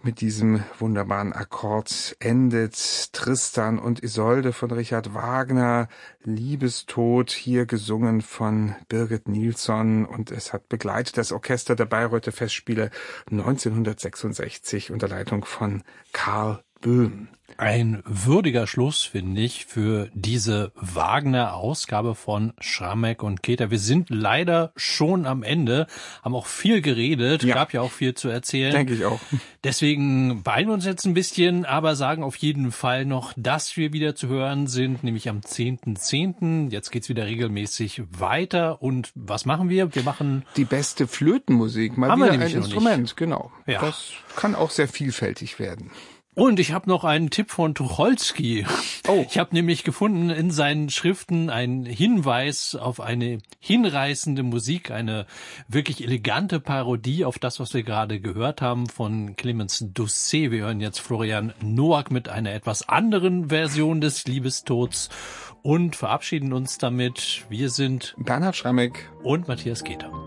Mit diesem wunderbaren Akkord endet Tristan und Isolde von Richard Wagner, Liebestod, hier gesungen von Birgit Nilsson, und es hat begleitet das Orchester der Bayreuther Festspiele 1966 unter Leitung von Karl Böhm. Ein würdiger Schluss, finde ich, für diese Wagner-Ausgabe von Schrammeck und Keter. Wir sind leider schon am Ende, haben auch viel geredet, gab ja auch viel zu erzählen. Denke ich auch. Deswegen beeilen wir uns jetzt ein bisschen, aber sagen auf jeden Fall noch, dass wir wieder zu hören sind, nämlich am 10.10. Jetzt geht's wieder regelmäßig weiter. Und was machen wir? Wir machen die beste Flötenmusik, mal wieder ein Instrument, genau. Ja. Das kann auch sehr vielfältig werden. Und ich habe noch einen Tipp von Tucholsky. Oh. Ich habe nämlich gefunden in seinen Schriften einen Hinweis auf eine hinreißende Musik, eine wirklich elegante Parodie auf das, was wir gerade gehört haben von Clemens Doucet. Wir hören jetzt Florian Noack mit einer etwas anderen Version des Liebestods und verabschieden uns damit. Wir sind Bernhard Schrammeck und Matthias Keter.